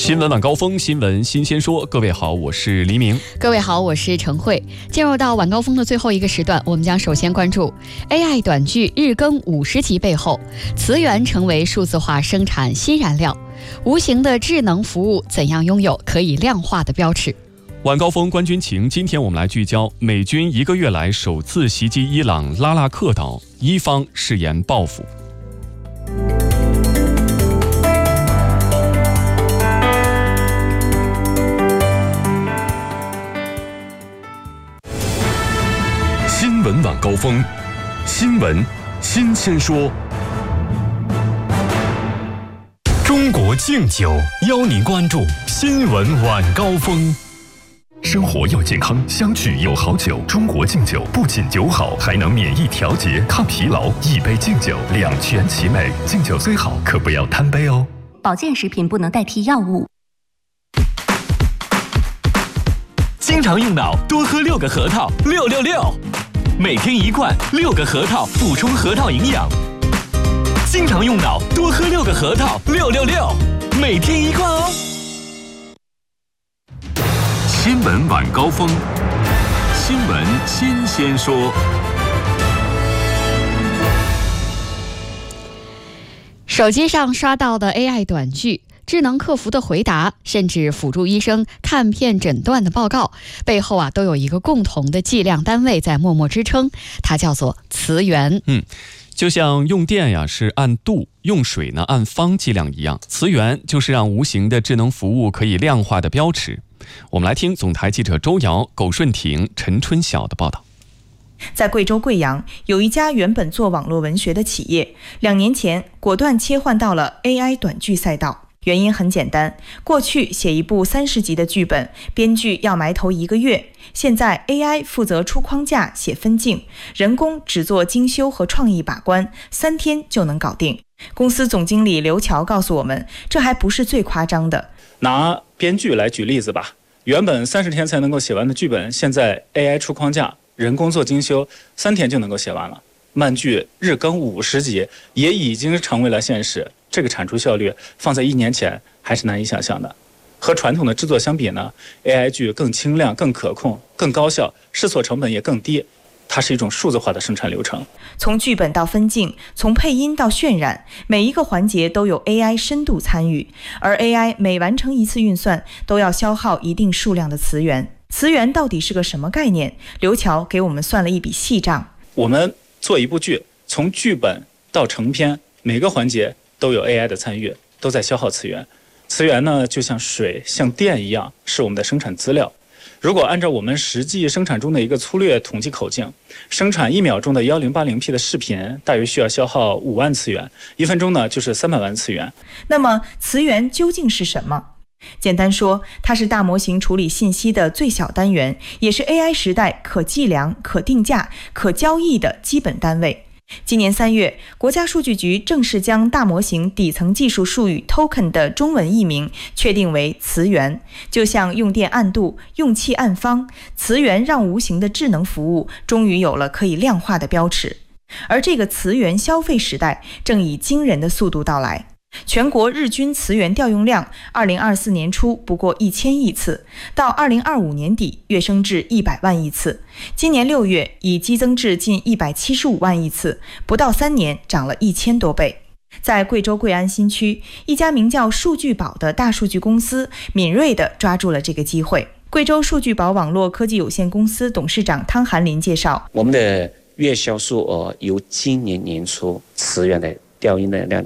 新闻晚高峰，新闻新鲜说。各位好，我是黎明。 各位好，我是陈慧。进入到晚高峰的最后一个时段，我们将首先关注 AI 短剧日更50集背后，词源成为数字化生产新燃料。无形的智能服务怎样拥有可以量化的标尺？ 晚高峰观军情，今天我们来聚焦美军1个月来首次袭击伊朗拉腊克岛，伊方誓言报复。 新闻晚高峰，新闻新鲜说。中国敬酒邀您关注新闻晚高峰。生活要健康，相聚有好酒。中国敬酒不仅酒好，还能免疫调节、抗疲劳。一杯敬酒，两全其美。敬酒虽好，可不要贪杯哦。 保健食品不能代替药物。 经常用脑，多喝6个核桃，666。每天1罐，6个核桃，补充核桃营养。经常用脑，多喝6个核桃，666。每天1罐哦。 新闻晚高峰，新闻新鲜说。 手机上刷到的 AI 短剧，智能客服的回答，甚至辅助医生看片诊断的报告，背后都有一个共同的计量单位在默默支撑，它叫做词源。 就像用电是按度，用水呢按方计量一样，词源就是让无形的智能服务可以量化的标尺。我们来听总台记者周瑶、苟顺婷、陈春晓的报道。 在贵州贵阳，有一家原本做网络文学的企业，2年前果断切换到了 AI 短剧赛道。原因很简单，过去写一部30集的剧本，编剧要埋头1个月，现在 AI 负责出框架、写分镜，人工只做精修和创意把关，3天就能搞定。公司总经理刘乔告诉我们，这还不是最夸张的。 拿编剧来举例子吧，原本30天才能够写完的剧本，现在 AI 出框架，人工做精修，3天就能够写完了。漫剧日更50集也已经成为了现实，这个产出效率放在1年前还是难以想象的。和传统的制作相比呢， AI 剧更轻量、更可控、更高效，试错成本也更低。它是一种数字化的生产流程， 从剧本到分镜，从配音到渲染，每一个环节都有 AI 深度参与，而 AI 每完成一次运算都要消耗一定数量的词源。词源到底是个什么概念？刘乔给我们算了一笔细账。 我们做一部剧，从剧本到成片，每个环节都有 AI 的参与，都在消耗词源。词源呢，就像水、像电一样，是我们的生产资料。如果按照我们实际生产中的一个粗略统计口径，生产1秒钟的 1080p 的视频，大约需要消耗5万词源，1分钟呢就是300万词源。 那么词源究竟是什么？简单说，它是大模型处理信息的最小单元，也是 AI 时代可计量、可定价、可交易的基本单位。今年3月，国家数据局正式将大模型底层技术术语 token 的中文译名确定为词源。就像用电按度，用气按方，词源让无形的智能服务终于有了可以量化的标尺。而这个词源消费时代正以惊人的速度到来。全国日均词源调用量2024年初不过1000亿次，到2025年底跃升至100万亿次，今年6月已激增至近175万亿次，不到3年涨了1000多倍。在贵州贵安新区，一家名叫数据宝的大数据公司敏锐地抓住了这个机会。贵州数据宝网络科技有限公司董事长汤寒林介绍， 我们的月销售额由今年年初词源的调用的量